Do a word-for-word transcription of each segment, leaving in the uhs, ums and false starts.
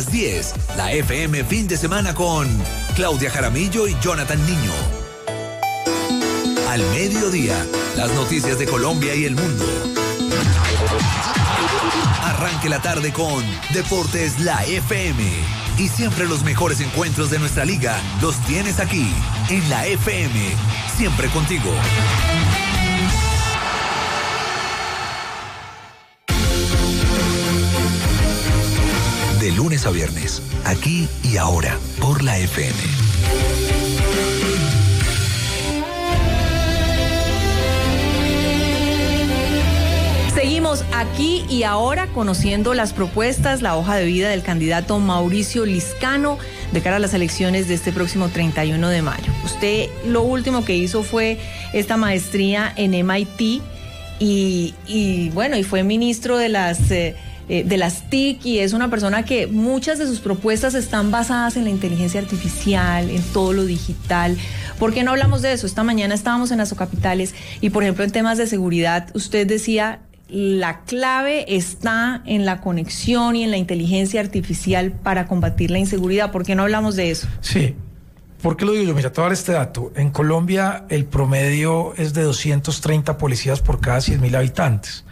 diez, la F M fin de semana con Claudia Jaramillo y Jonathan Niño. Al mediodía, las noticias de Colombia y el mundo. Arranque la tarde con Deportes La F M. Y siempre los mejores encuentros de nuestra liga los tienes aquí, en la F M. Siempre contigo. De lunes a viernes, aquí y ahora, por la F M. Seguimos aquí y ahora conociendo las propuestas, la hoja de vida del candidato Mauricio Lizcano de cara a las elecciones de este próximo treinta y uno de mayo. Usted lo último que hizo fue esta maestría en M I T y, y bueno, y fue ministro de las... Eh, de las T I C, y es una persona que muchas de sus propuestas están basadas en la inteligencia artificial, en todo lo digital. ¿Por qué no hablamos de eso? Esta mañana estábamos en Azocapitales y, por ejemplo, en temas de seguridad, usted decía, la clave está en la conexión y en la inteligencia artificial para combatir la inseguridad. ¿Por qué no hablamos de eso? Sí. ¿Por qué lo digo yo? Mira, te voy a dar este dato. En Colombia el promedio es de doscientos treinta policías por cada cien mil habitantes.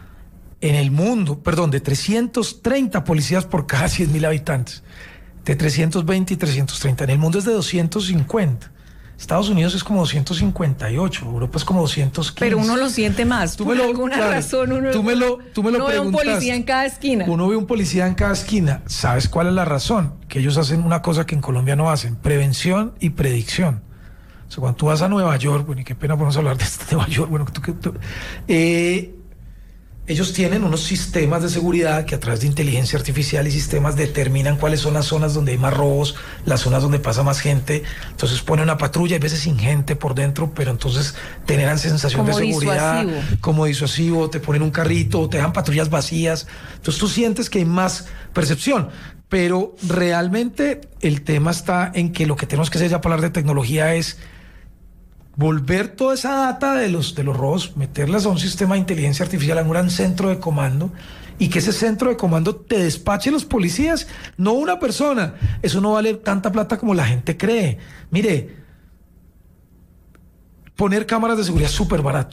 En el mundo, perdón, de trescientos treinta policías por cada cien mil habitantes, de trescientos veinte y trescientos treinta. En el mundo es de doscientos cincuenta. Estados Unidos es como doscientos cincuenta y ocho, Europa es como doscientos quince. Pero uno lo siente más. Tú por me lo, alguna claro, razón uno, tú me lo, tú me lo uno ve un policía en cada esquina. Uno ve un policía en cada esquina. ¿Sabes cuál es la razón? Que ellos hacen una cosa que en Colombia no hacen: prevención y predicción. O sea, cuando tú vas a Nueva York, bueno, y qué pena podemos hablar de este Nueva York, bueno, tú, tú, eh, ellos tienen unos sistemas de seguridad que a través de inteligencia artificial y sistemas determinan cuáles son las zonas donde hay más robos, las zonas donde pasa más gente. Entonces ponen una patrulla, hay veces sin gente por dentro, pero entonces generan sensación como de seguridad, disuasivo. como disuasivo, te ponen un carrito, te dejan patrullas vacías. Entonces tú sientes que hay más percepción. Pero realmente el tema está en que lo que tenemos que hacer ya para hablar de tecnología es volver toda esa data de los, de los robos, meterlas a un sistema de inteligencia artificial, a un gran centro de comando, y que ese centro de comando te despache los policías, no una persona. Eso no vale tanta plata como la gente cree. Mire, poner cámaras de seguridad es súper barato,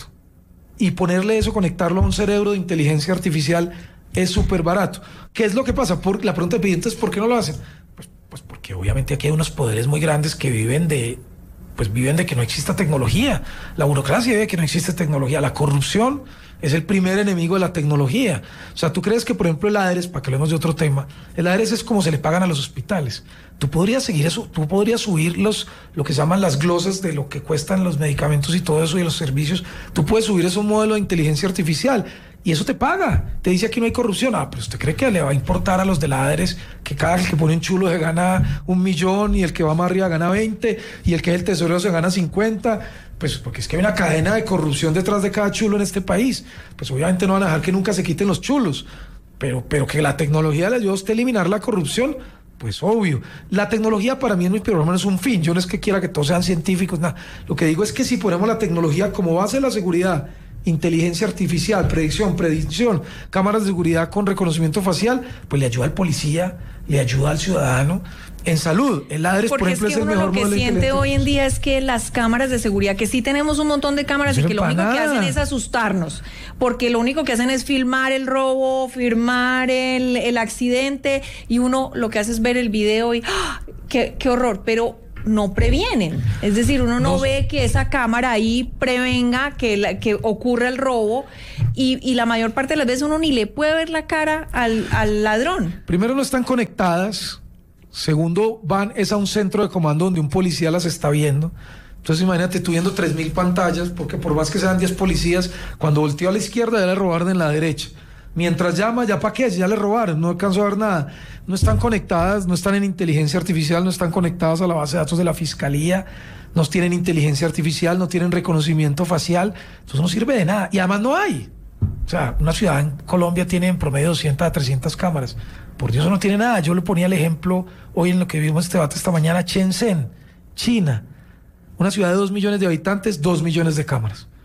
y ponerle eso, conectarlo a un cerebro de inteligencia artificial es súper barato. ¿Qué es lo que pasa? Por, la pregunta de pidientes, ¿por qué no lo hacen? Pues, pues porque obviamente aquí hay unos poderes muy grandes que viven de... pues viven de que no exista tecnología. La burocracia vive de que no existe tecnología. La corrupción es el primer enemigo de la tecnología. O sea, ¿tú crees que, por ejemplo, el ADRES, para que hablemos de otro tema, el ADRES es como se le pagan a los hospitales? Tú podrías seguir eso, tú podrías subir los, lo que se llaman las glosas de lo que cuestan los medicamentos y todo eso y los servicios. Tú puedes subir eso a un modelo de inteligencia artificial y eso te paga. Te dice aquí no hay corrupción. Ah, pero ¿usted cree que le va a importar a los de la ADRES que cada que pone un chulo se gana un millón y el que va más arriba gana veinte y el que es el tesorero se gana cincuenta? Pues porque es que hay una cadena de corrupción detrás de cada chulo en este país. Pues obviamente no van a dejar que nunca se quiten los chulos, pero, pero que la tecnología le ayuda a usted a eliminar la corrupción, pues obvio. La tecnología para mí en mi programa no es un fin. Yo no es que quiera que todos sean científicos, nada. Lo que digo es que si ponemos la tecnología como base de la seguridad, inteligencia artificial, predicción, predicción, cámaras de seguridad con reconocimiento facial, pues le ayuda al policía, le ayuda al ciudadano. En salud, el ADRES, porque por ejemplo, es, que es el uno mejor lo que modelo siente hoy en día es que las cámaras de seguridad, que sí tenemos un montón de cámaras no y que lo único nada. que hacen es asustarnos, porque lo único que hacen es filmar el robo, filmar el, el accidente, y uno lo que hace es ver el video y ¡ah! qué, qué horror, pero no previenen. Es decir, uno no, no ve que esa cámara ahí prevenga que, la, que ocurra el robo, y, y la mayor parte de las veces uno ni le puede ver la cara al, al ladrón. Primero, no están conectadas. Segundo, van es a un centro de comando donde un policía las está viendo. Entonces imagínate tú viendo tres mil pantallas, porque por más que sean diez policías, cuando volteo a la izquierda ya le robaron en la derecha. Mientras llama, ya para qué, ya le robaron, no alcanzó a ver nada. No están conectadas, no están en inteligencia artificial, no están conectadas a la base de datos de la fiscalía, no tienen inteligencia artificial, no tienen reconocimiento facial. Entonces no sirve de nada. Y además no hay. O sea, una ciudad en Colombia tiene en promedio doscientas a trescientas cámaras. Por Dios, eso no tiene nada. Yo le ponía el ejemplo hoy en lo que vimos este debate esta mañana: Shenzhen, China, una ciudad de dos millones de habitantes, dos millones de cámaras.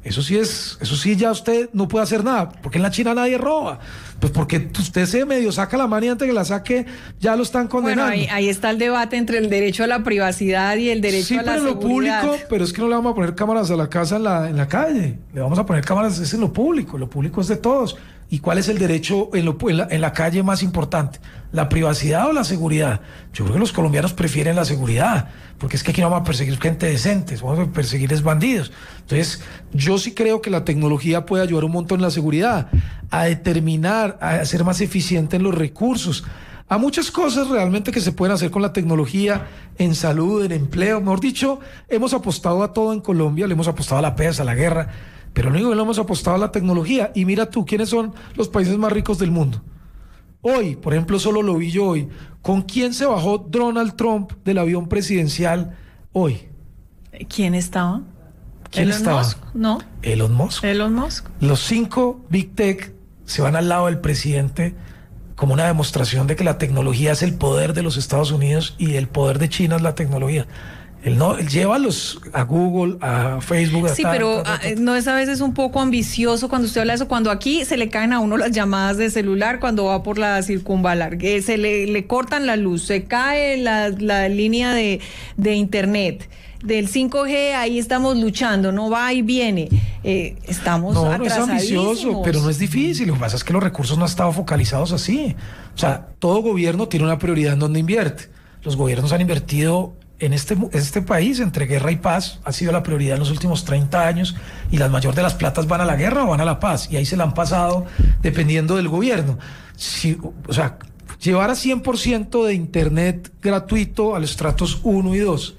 Eso sí es, eso sí ya usted no puede hacer nada, porque en la China nadie roba. Pues porque usted se medio saca la mano y antes que la saque ya lo están condenando. Bueno, ahí, ahí está el debate entre el derecho a la privacidad y el derecho sí, a la pero en lo seguridad. público, pero es que no le vamos a poner cámaras a la casa en la, en la calle. Le vamos a poner cámaras es en lo público. Lo público es de todos. ¿Y cuál es el derecho en, lo, en, la, en la calle más importante? ¿La privacidad o la seguridad? Yo creo que los colombianos prefieren la seguridad, porque es que aquí no vamos a perseguir gente decente, vamos a perseguir es bandidos. Entonces, yo sí creo que la tecnología puede ayudar un montón en la seguridad, a determinar, a ser más eficiente en los recursos, a muchas cosas realmente que se pueden hacer con la tecnología, en salud, en empleo. Mejor dicho, hemos apostado a todo en Colombia, le hemos apostado a la pez, a la guerra, pero lo único que no hemos apostado a la tecnología. Y mira tú, ¿quiénes son los países más ricos del mundo? Hoy, por ejemplo, solo lo vi yo hoy. ¿Con quién se bajó Donald Trump del avión presidencial hoy? ¿Quién estaba? ¿Quién Elon estaba? Musk, ¿no? Elon Musk. Elon Musk. Los cinco Big Tech se van al lado del presidente como una demostración de que la tecnología es el poder de los Estados Unidos y el poder de China es la tecnología. Él no, él lleva a, los, a Google, a Facebook. Sí, a tal, pero tal, tal, tal. no es a veces un poco ambicioso cuando usted habla de eso, cuando aquí se le caen a uno las llamadas de celular cuando va por la circunvalar, que se le, le cortan la luz, se cae la, la línea de, de internet. Del cinco G, ahí estamos luchando, no va y viene. Eh, estamos No, no es atrasadísimos. ambicioso, pero no es difícil. Lo que pasa es que los recursos no han estado focalizados así. O sea, todo gobierno tiene una prioridad en donde invierte. Los gobiernos han invertido en este, este país, entre guerra y paz, ha sido la prioridad en los últimos treinta años, y la mayor de las platas van a la guerra o van a la paz, y ahí se la han pasado dependiendo del gobierno. Si, o sea, llevar a cien por ciento de internet gratuito a los estratos uno y dos,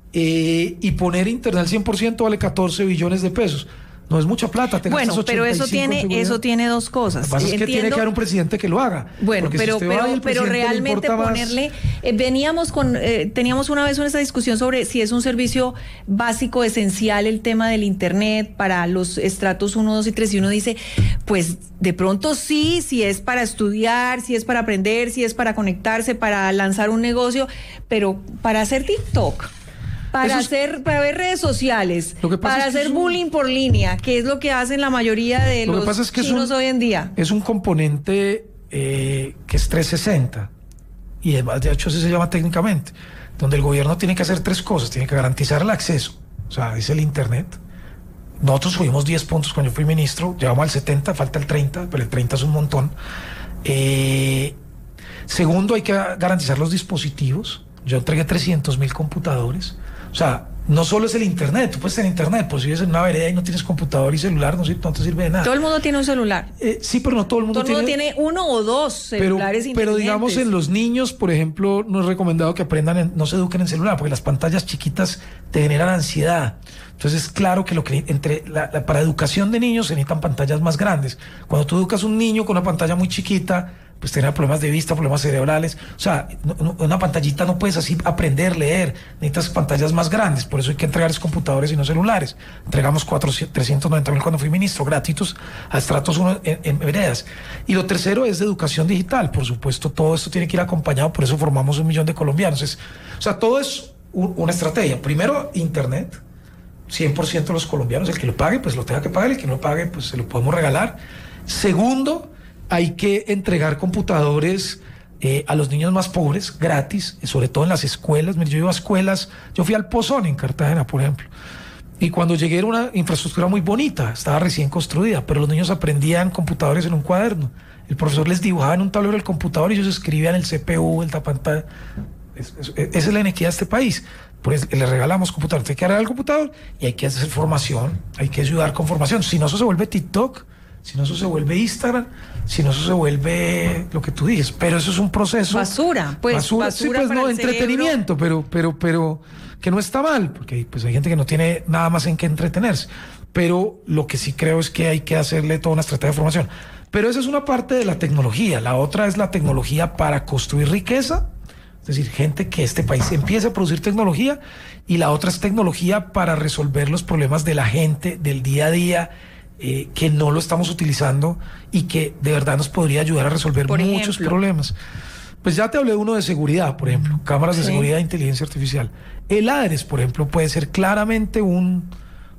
eh, y poner internet al cien por ciento vale catorce billones de pesos. No es mucha plata. Bueno, pero eso tiene, eso tiene dos cosas. Lo que pasa es que Entiendo. tiene que haber un presidente que lo haga. Bueno, pero, si pero, va y el pero presidente le realmente importa ponerle, más... eh, veníamos con, eh, teníamos una vez una discusión sobre si es un servicio básico, esencial el tema del internet para los estratos uno, dos y tres, y uno dice, pues de pronto sí, si es para estudiar, si es para aprender, si es para conectarse, para lanzar un negocio, pero para hacer TikTok, para es, hacer, para ver redes sociales, para es que hacer un, bullying por línea, que es lo que hacen la mayoría de lo los que pasa es que chinos es un, hoy en día. Es un componente eh, que es trescientos sesenta, y además de hecho así se llama técnicamente, donde el gobierno tiene que hacer tres cosas. Tiene que garantizar el acceso, o sea, es el internet. Nosotros subimos diez puntos cuando yo fui ministro, llevamos al setenta, falta el treinta, pero el treinta es un montón. Eh, segundo, hay que garantizar los dispositivos. Yo entregué trescientos mil computadores. O sea, no solo es el internet, tú puedes tener internet, pero si vives en una vereda y no tienes computador y celular, no, no te sirve de nada. Todo el mundo tiene un celular. Eh, sí, pero no todo el mundo, todo el mundo tiene... tiene uno o dos celulares pero, pero digamos, en los niños, por ejemplo, no es recomendado que aprendan, en, no se eduquen en celular, porque las pantallas chiquitas te generan ansiedad. Entonces, claro que lo que entre la, la, para educación de niños se necesitan pantallas más grandes. Cuando tú educas a un niño con una pantalla muy chiquita, pues tendrá problemas de vista, problemas cerebrales. O sea, no, no, una pantallita no puedes así aprender, leer. Necesitas pantallas más grandes. Por eso hay que entregarles computadores y no celulares. Entregamos trescientos noventa mil cuando fui ministro, gratuitos a estratos uno en, en veredas. Y lo tercero es de educación digital. Por supuesto, todo esto tiene que ir acompañado. Por eso formamos un millón de colombianos. Es, o sea, todo es un, una estrategia. Primero, internet. cien por ciento de los colombianos, el que lo pague, pues lo tenga que pagar. El que no lo pague, pues se lo podemos regalar. Segundo, hay que entregar computadores eh, a los niños más pobres, gratis, sobre todo en las escuelas. Yo iba a escuelas, yo fui al Pozón en Cartagena, por ejemplo, y cuando llegué era una infraestructura muy bonita, estaba recién construida, pero los niños aprendían computadores en un cuaderno. El profesor les dibujaba en un tablero el computador y ellos escribían el C P U, el tapantalla. Es, es, esa es la inequidad de este país. Por eso le regalamos computadores. Hay que arreglar el computador y hay que hacer formación, hay que ayudar con formación. Si no, eso se vuelve TikTok. Si no, eso se vuelve Instagram, si no, eso se vuelve lo que tú dices, pero eso es un proceso. Basura, pues. Basura, basura sí, pues para no, el entretenimiento, cerebro. pero, pero, pero que no está mal, porque pues hay gente que no tiene nada más en qué entretenerse. Pero lo que sí creo es que hay que hacerle toda una estrategia de formación. Pero esa es una parte de la tecnología. La otra es la tecnología para construir riqueza, es decir, gente que este país empiece a producir tecnología, y la otra es tecnología para resolver los problemas de la gente del día a día. Eh, que no lo estamos utilizando y que de verdad nos podría ayudar a resolver por muchos ejemplo. problemas. Pues ya te hablé de uno de seguridad, por ejemplo, cámaras de sí. seguridad de inteligencia artificial. El ADRES, por ejemplo, puede ser claramente un,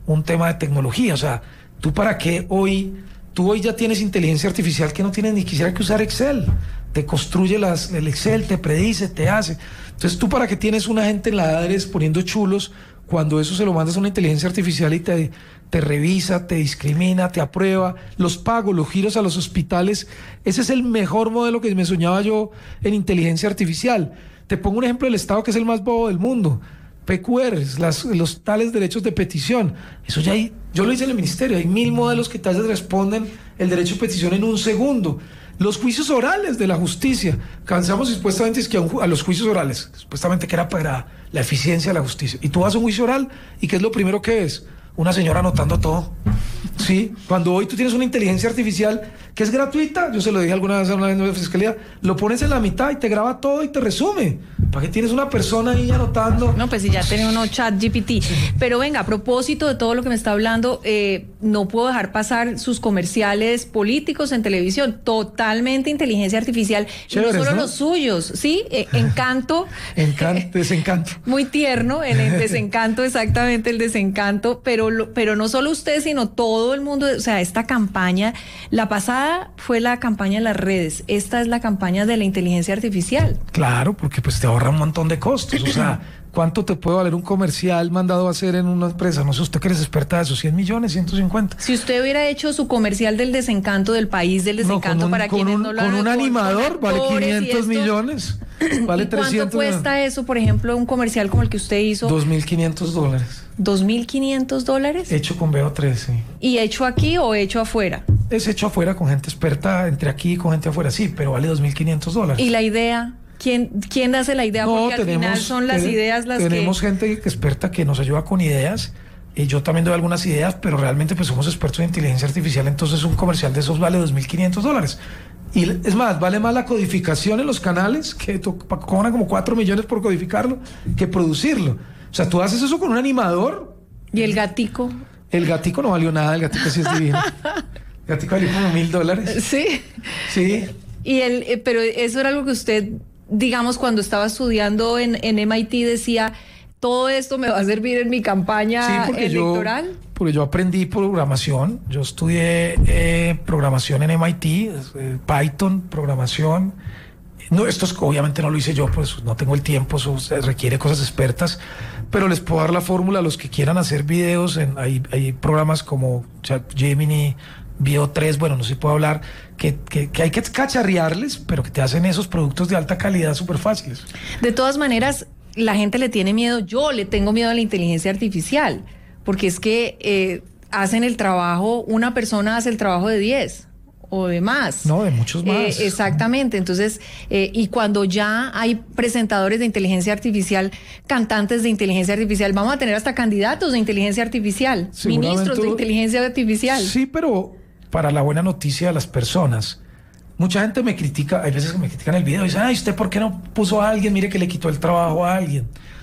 un tema de tecnología. O sea, ¿tú para qué hoy, tú hoy ya tienes inteligencia artificial que no tienes ni quisiera que usar Excel? Te construye las, el Excel, te predice, te hace. Entonces, ¿tú para qué tienes una gente en la ADRES poniendo chulos cuando eso se lo mandas a una inteligencia artificial y te, te revisa, te discrimina, te aprueba? Los pagos, los giros a los hospitales, ese es el mejor modelo que me soñaba yo en inteligencia artificial. Te pongo un ejemplo del Estado que es el más bobo del mundo. P Q Rs, las, los tales derechos de petición. Eso ya hay, yo lo hice en el ministerio, hay mil modelos que tal vez responden el derecho de petición en un segundo. Los juicios orales de la justicia. Cansamos supuestamente es que a, un, a los juicios orales, supuestamente que era para la eficiencia de la justicia. Y tú vas a un juicio oral y ¿qué es lo primero que es? Una señora anotando todo. Sí, cuando hoy tú tienes una inteligencia artificial que es gratuita, yo se lo dije alguna vez a una de fiscalía, lo pones en la mitad y te graba todo y te resume. ¿Para qué tienes una persona ahí anotando? No, pues si ya tiene uno chat G P T. Sí. Pero venga, a propósito de todo lo que me está hablando, eh, no puedo dejar pasar sus comerciales políticos en televisión. Totalmente inteligencia artificial. Chéveres, y no solo ¿no? los suyos, ¿sí? Eh, encanto. Encanto, desencanto. Muy tierno, el, el desencanto, exactamente el desencanto. Pero, lo, pero no solo usted, sino todo el mundo. O sea, esta campaña, la pasada fue la campaña de las redes. Esta es la campaña de la inteligencia artificial. Claro, porque pues te ahorra un montón de costos. O sea, ¿cuánto te puede valer un comercial mandado a hacer en una empresa? No sé, usted que eres experta de eso, cien millones, ciento cincuenta. Si usted hubiera hecho su comercial del desencanto del país, del desencanto no, un, para quienes un, no lo Con un con, animador con vale quinientos millones, vale trescientos. ¿Cuánto cuesta eso, por ejemplo, un comercial como el que usted hizo? dos mil quinientos dólares. ¿dos mil quinientos dólares? Hecho con B O tres, sí. ¿Y hecho aquí o hecho afuera? Es hecho afuera con gente experta, entre aquí y con gente afuera, sí, pero vale dos mil quinientos dólares. ¿Y la idea? ¿Quién, ¿Quién hace la idea? No, porque al tenemos, final son las ten, ideas las tenemos que... Tenemos gente experta que nos ayuda con ideas, y yo también doy algunas ideas, pero realmente pues somos expertos en inteligencia artificial, entonces un comercial de esos vale dos mil quinientos dólares. Y es más, vale más la codificación en los canales, que cobran como cuatro millones por codificarlo, que producirlo. O sea, tú haces eso con un animador. ¿Y el gatico? El gatico no valió nada, el gatico sí es divino. El gatico valió como mil dólares. Sí. Sí. Y el, eh, pero eso era algo que usted, digamos, cuando estaba estudiando en, en M I T decía, todo esto me va a servir en mi campaña sí, electoral. Yo, porque yo aprendí programación, yo estudié eh, programación en M I T, eh, Python, programación. No, esto es, obviamente no lo hice yo, pues no tengo el tiempo, eso requiere cosas expertas, pero les puedo dar la fórmula a los que quieran hacer videos. En, hay, hay programas como Gemini, B O tres, bueno, no sé si puedo hablar, que, que, que hay que cacharrearles, pero que te hacen esos productos de alta calidad súper fáciles. De todas maneras, la gente le tiene miedo, yo le tengo miedo a la inteligencia artificial, porque es que eh, hacen el trabajo, una persona hace el trabajo de diez o de más. No, de muchos más. Eh, exactamente, entonces, eh, y cuando ya hay presentadores de inteligencia artificial, cantantes de inteligencia artificial, vamos a tener hasta candidatos de inteligencia artificial, ministros de inteligencia artificial. Sí, pero para la buena noticia de las personas. Mucha gente me critica, hay veces que me critican el video y dicen, ay, ¿usted por qué no puso a alguien? Mire que le quitó el trabajo a alguien.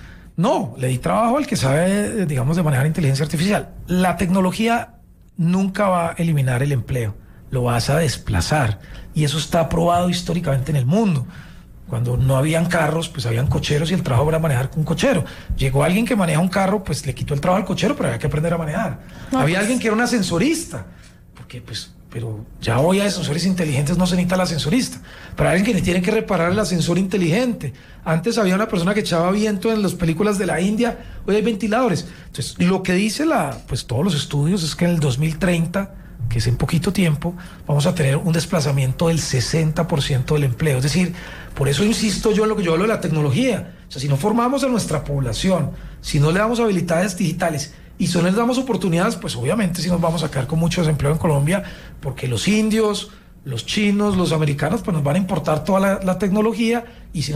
No, le di trabajo al que sabe, digamos, de manejar inteligencia artificial. La tecnología nunca va a eliminar el empleo, lo vas a desplazar. Y eso está probado históricamente en el mundo. Cuando no habían carros, pues habían cocheros y el trabajo era manejar con un cochero. Llegó alguien que maneja un carro, pues le quitó el trabajo al cochero, pero había que aprender a manejar. No, había pues... alguien que era un ascensorista, porque pues... Pero ya hoy a ascensores inteligentes no se necesita el ascensorista. Pero hay alguien que tiene que reparar el ascensor inteligente. Antes había una persona que echaba viento en las películas de la India. Hoy hay ventiladores. Entonces, lo que dice la, pues todos los estudios es que en el dos mil treinta, que es en poquito tiempo, vamos a tener un desplazamiento del sesenta por ciento del empleo. Es decir, por eso insisto yo en lo que yo hablo de la tecnología. O sea, si no formamos a nuestra población, si no le damos habilidades digitales, y si no les damos oportunidades, pues obviamente sí nos vamos a quedar con mucho desempleo en Colombia, porque los indios, los chinos, los americanos, pues nos van a importar toda la, la tecnología, y si